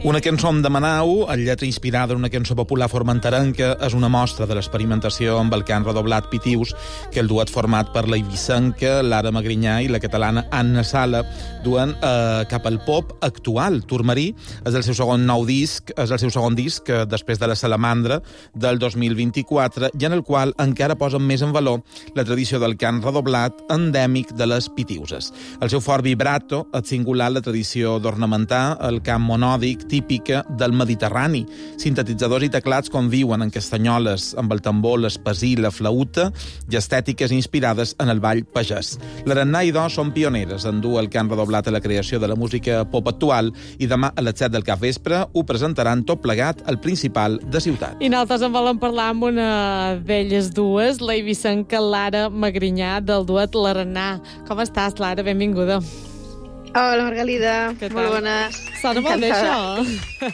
Una cançó de Manau, en lletra inspirada en una cançó popular formenterenca, és una mostra de l'experimentació amb el cant redoblat Pitius, que el duet format per la eivissenca Lara Magrinyà i la catalana Anna Sala duen cap al pop actual. Turmarí és el seu segon disc després de la Salamandra del 2024 i en el qual encara posen més en valor la tradició del cant redoblat endèmic de les pitiuses. El seu fort vibrato és singular la tradició d'ornamentar el cant monòdic típica del Mediterrani. Sintetitzadors i teclats conviuen en castanyoles amb el tambor, l'espasí, la flauta i estètiques inspirades en el ball pagès. L'Arannà i Do són pioneres en dur el cant redoblat a la creació de la música pop actual i demà a les 7 del capvespre ho presentaran tot plegat al Principal de Ciutat. I nosaltres en volem parlar amb una d'elles dues, la eivissenca Lara Magrinyà, del duet L'Arannà. Com estàs, Lara? Benvinguda. Hola, Margalida. Molt bones. Sona molt bé, això.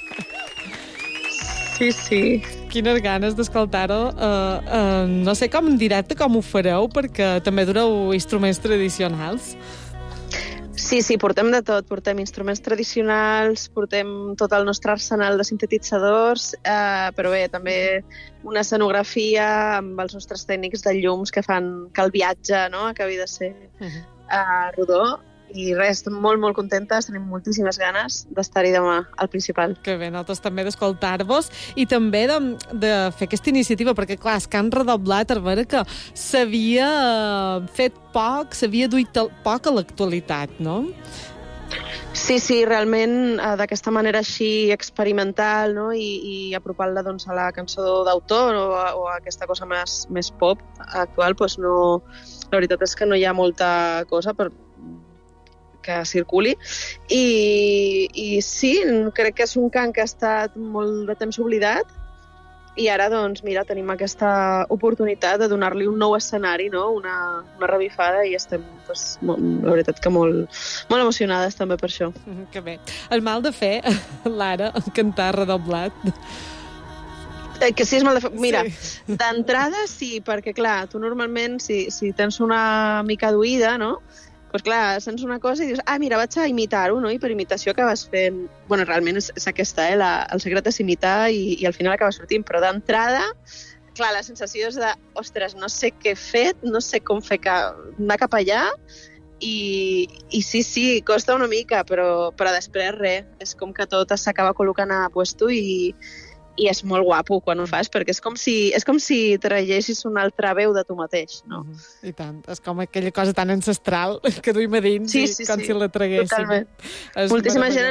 Sí. Quines ganes d'escoltar-ho. No sé com en directe com ho fareu, perquè també dureu instruments tradicionals. Sí, portem de tot. Portem instruments tradicionals, portem tot el nostre arsenal de sintetitzadors, però bé, també una escenografia amb els nostres tècnics de llums que fan que el viatge acabi de ser rodó. I res, estem molt contentes, tenim moltíssimes ganes d'estar-hi demà al Principal. Que bé, nosaltres també d'escoltar-vos i també de fer aquesta iniciativa, perquè clar, és que han redoblat a veure que s'havia fet poc, s'havia duit poc a l'actualitat, no? Sí, realment d'aquesta manera així experimental, no? I apropant-la doncs, a la cançó d'autor o a aquesta cosa més pop actual, doncs no, la veritat és que no hi ha molta cosa que circuli i sí, crec que és un cant que ha estat molt de temps oblidat i ara doncs mira, tenim aquesta oportunitat de donar-li un nou escenari, no? una revifada i estem doncs, la veritat que molt emocionades també per això. Que bé. El mal de fer, Lara, cantar redoblat. Que sí és mal de fer. Mira, sí. D'entrada sí, perquè clar, tu normalment si tens una mica d'oïda, no? Doncs clar, sents una cosa i dius, mira, vaig a imitar-ho, no? I per imitació acabes fent... Bueno, realment és aquesta, el secret és imitar i al final acaba sortint, però d'entrada, clar, la sensació és de, ostres, no sé què he fet, no sé com fer anar cap allà i sí, costa una mica, però després res, és com que tot s'acaba col·locant a puesto i és molt guapo quan ho fas, perquè és com si traguessis una altra veu de tu mateix, no? I tant, és com aquella cosa tan ancestral que duim a dins i com si la traguéssim. Totalment. Moltíssima gent